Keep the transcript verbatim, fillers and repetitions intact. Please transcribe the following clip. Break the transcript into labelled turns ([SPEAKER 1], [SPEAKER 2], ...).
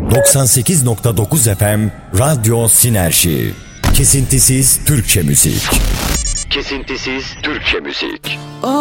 [SPEAKER 1] doksan sekiz nokta dokuz F M Radyo Sinerji. Kesintisiz Türkçe müzik. Kesintisiz Türkçe müzik.